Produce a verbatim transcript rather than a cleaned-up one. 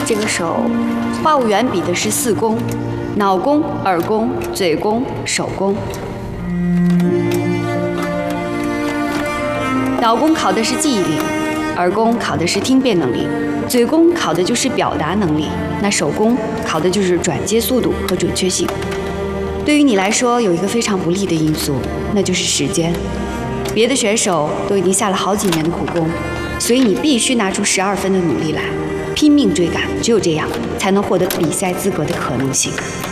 这个手，话务员比的是四功：脑功、耳功、嘴功、手功。脑功考的是记忆力，耳功考的是听辨能力，嘴功考的就是表达能力，那手功考的就是转接速度和准确性。对于你来说，有一个非常不利的因素，那就是时间。别的选手都已经下了好几年的苦功，所以你必须拿出十二分的努力来，拼命追赶，只有这样才能获得比赛资格的可能性。